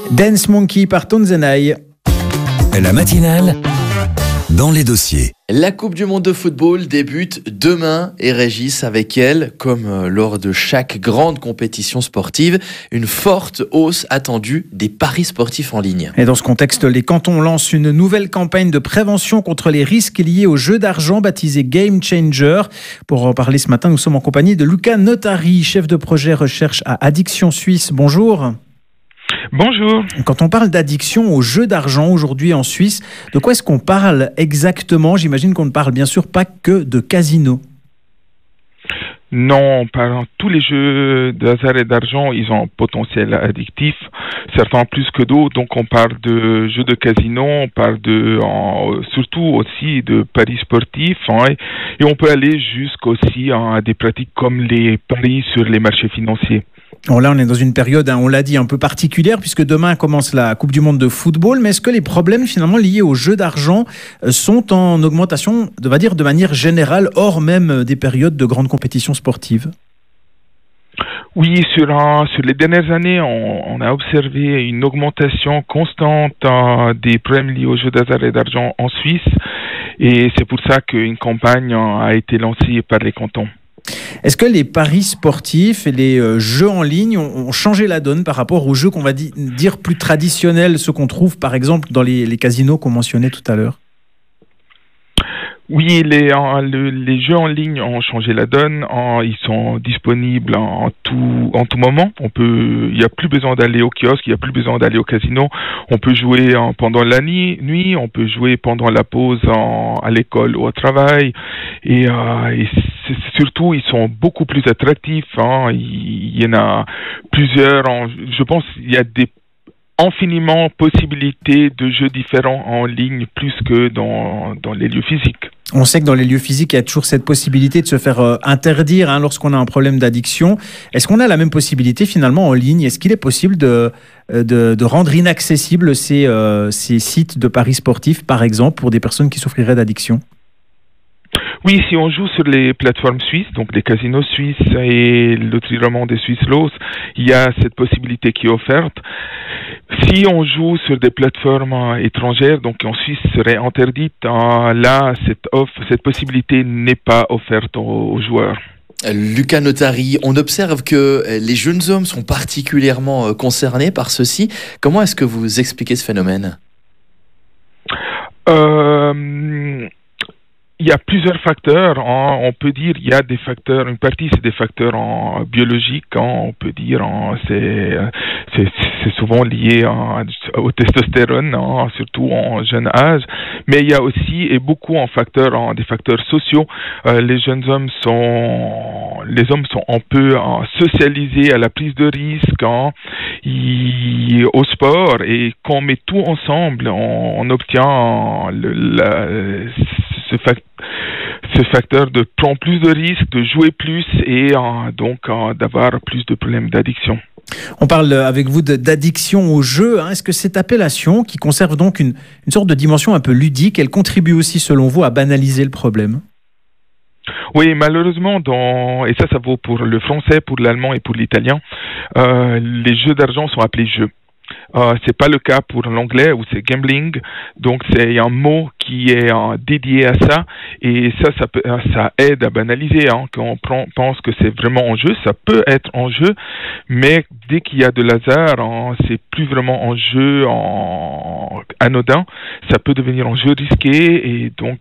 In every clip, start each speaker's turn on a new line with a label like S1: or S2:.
S1: Dance Monkey par Tonzenai.
S2: La matinale dans les dossiers.
S3: La Coupe du Monde de football débute demain et Régis avec elle, comme lors de chaque grande compétition sportive, une forte hausse attendue des paris sportifs en ligne.
S1: Et dans ce contexte, les cantons lancent une nouvelle campagne de prévention contre les risques liés aux jeux d'argent baptisée Game Changer. Pour en parler ce matin, nous sommes en compagnie de Luca Notari, chef de projet recherche à Addiction Suisse. Bonjour.
S4: Bonjour.
S1: Quand on parle d'addiction aux jeux d'argent aujourd'hui en Suisse, de quoi est-ce qu'on parle exactement ? J'imagine qu'on ne parle bien sûr pas que de casino.
S4: Non, tous les jeux de hasard et d'argent, ils ont un potentiel addictif, certains plus que d'autres. Donc on parle de jeux de casino, on parle surtout aussi de paris sportifs, et on peut aller jusqu'aussi à des pratiques comme les paris sur les marchés financiers.
S1: Bon, là, on est dans une période, on l'a dit, un peu particulière, puisque demain commence la Coupe du Monde de football. Mais est-ce que les problèmes finalement liés aux jeux d'argent sont en augmentation, on va dire, de manière générale, hors même des périodes de grandes compétitions sportives ?
S4: Oui, sur les dernières années, on a observé une augmentation constante des problèmes liés aux jeux d'hasard et d'argent en Suisse. Et c'est pour ça qu'une campagne a été lancée par les cantons.
S1: Est-ce que les paris sportifs et les jeux en ligne ont changé la donne par rapport aux jeux qu'on va dire plus traditionnels, ceux qu'on trouve par exemple dans les casinos qu'on mentionnait tout à l'heure ?
S4: Oui, les jeux en ligne ont changé la donne. Ils sont disponibles en tout moment. Il n'y a plus besoin d'aller au kiosque, il n'y a plus besoin d'aller au casino. On peut jouer pendant la nuit, on peut jouer pendant la pause à l'école ou au travail. Et surtout, ils sont beaucoup plus attractifs. Il y en a plusieurs. Je pense qu'il y a infiniment possibilités de jeux différents en ligne plus que dans les lieux physiques.
S1: On sait que dans les lieux physiques, il y a toujours cette possibilité de se faire interdire lorsqu'on a un problème d'addiction. Est-ce qu'on a la même possibilité finalement en ligne ? Est-ce qu'il est possible de rendre inaccessibles ces sites de paris sportifs, par exemple, pour des personnes qui souffriraient d'addiction ?
S4: Oui, si on joue sur les plateformes suisses, donc les casinos suisses et le loterie romande des Swiss Lots, il y a cette possibilité qui est offerte. Si on joue sur des plateformes étrangères, donc en Suisse serait interdite, là, cette possibilité n'est pas offerte aux joueurs.
S3: Luca Notari, on observe que les jeunes hommes sont particulièrement concernés par ceci. Comment est-ce que vous expliquez ce phénomène ?
S4: Il y a plusieurs facteurs. On peut dire il y a des facteurs. Une partie c'est des facteurs biologiques. On peut dire c'est souvent lié au testostérone, surtout en jeune âge. Mais il y a aussi beaucoup des facteurs sociaux. Les hommes sont un peu socialisés à la prise de risque, au sport, et quand on met tout ensemble, on obtient ce facteur de prendre plus de risques, de jouer plus et donc d'avoir plus de problèmes d'addiction.
S1: On parle avec vous d'addiction au jeu. Est-ce que cette appellation, qui conserve donc une sorte de dimension un peu ludique, elle contribue aussi, selon vous, à banaliser le problème ?
S4: Oui, malheureusement, et ça vaut pour le français, pour l'allemand et pour l'italien, les jeux d'argent sont appelés jeux. C'est pas le cas pour l'anglais où c'est gambling, donc c'est un mot qui est dédié à ça, et ça aide à banaliser. Quand on pense que c'est vraiment en jeu, ça peut être en jeu, mais dès qu'il y a de hasard, c'est plus vraiment en jeu anodin, ça peut devenir un jeu risqué, et donc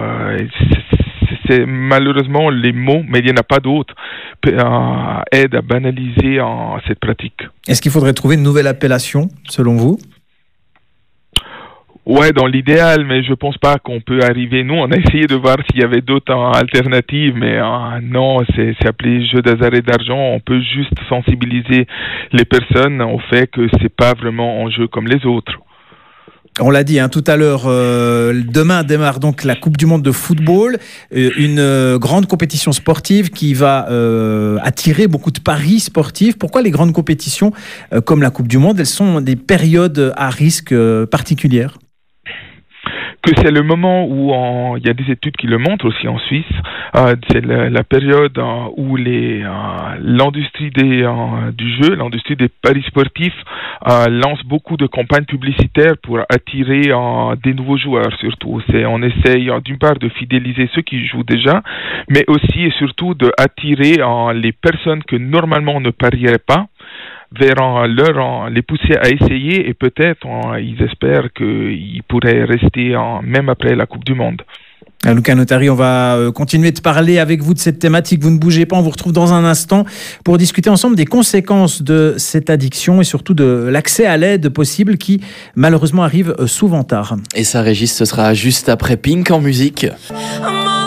S4: c'est malheureusement les mots, mais il n'y en a pas d'autres, aident à banaliser cette pratique.
S1: Est-ce qu'il faudrait trouver une nouvelle appellation, selon vous ?
S4: Ouais, dans l'idéal, mais je pense pas qu'on peut arriver. Nous, on a essayé de voir s'il y avait d'autres alternatives, mais non, c'est appelé jeu d'hasard et d'argent. On peut juste sensibiliser les personnes au fait que c'est pas vraiment un jeu comme les autres.
S1: On l'a dit tout à l'heure, demain démarre donc la Coupe du Monde de football, une grande compétition sportive qui va attirer beaucoup de paris sportifs. Pourquoi les grandes compétitions comme la Coupe du Monde, elles sont des périodes à risque particulières ?
S4: que c'est le moment où il y a des études qui le montrent aussi en Suisse. C'est la période où l'industrie du jeu, l'industrie des paris sportifs lance beaucoup de campagnes publicitaires pour attirer des nouveaux joueurs surtout. On essaye d'une part de fidéliser ceux qui jouent déjà, mais aussi et surtout d'attirer les personnes que normalement ne parieraient pas vers les pousser à essayer, et peut-être ils espèrent qu'ils pourraient rester même après la Coupe du Monde.
S1: Luca Notari, on va continuer de parler avec vous de cette thématique. Vous ne bougez pas, on vous retrouve dans un instant pour discuter ensemble des conséquences de cette addiction et surtout de l'accès à l'aide possible qui malheureusement arrive souvent tard.
S3: Et ça, Régis, ce sera juste après Pink en musique.